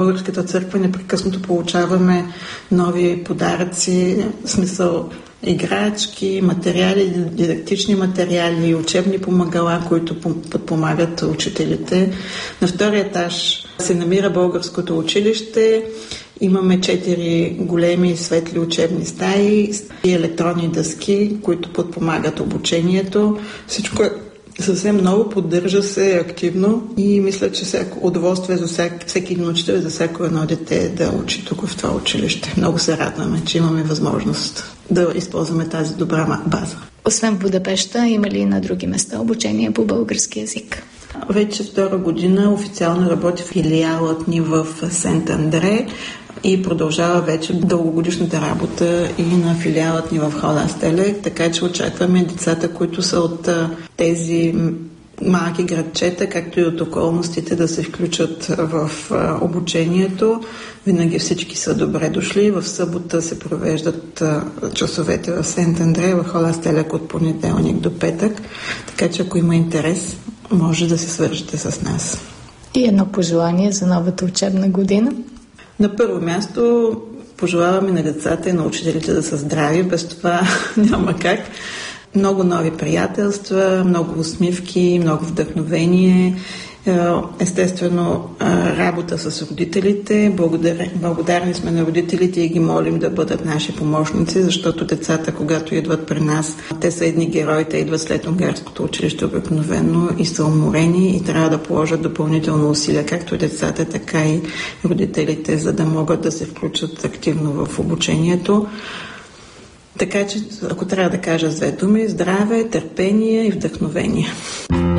Българската църква непрекъснато получаваме нови подаръци, в смисъл играчки, материали, дидактични материали, учебни помагала, които подпомагат учителите. На втория етаж се намира българското училище. Имаме 4 големи светли учебни стаи и електронни дъски, които подпомагат обучението. Всичко е съвсем ново, поддържа се активно и мисля, че всяко удоволствие за всеки един учител и за всяко едно дете да учи тук в това училище. Много се радваме, че имаме възможност да използваме тази добра база. Освен в Будапеща, има ли на други места обучение по български язик? Вече 2 година официално работи филиалът ни в Сент-Андре и продължава вече дългогодишната работа и на филиалът ни в Холастеле, така че очакваме децата, които са от тези малки градчета, както и от околностите, да се включат в обучението. Винаги всички са добре дошли. В събота се провеждат часовете в Сент-Андре, в Холастелек от понеделник до петък, така че ако има интерес, може да се свържете с нас. И едно пожелание за новата учебна година? На първо място пожелаваме на децата и на учителите да са здрави, без това няма как. Много нови приятелства, много усмивки, много вдъхновение, естествено работа с родителите. Благодарни сме на родителите и ги молим да бъдат наши помощници, защото децата, когато идват при нас, те са едни герои, те идват след унгарското училище обикновено и са уморени и трябва да положат допълнително усилия, както децата, така и родителите, за да могат да се включат активно в обучението. Така че, ако трябва да кажа с 2 думи, здраве, търпение и вдъхновение.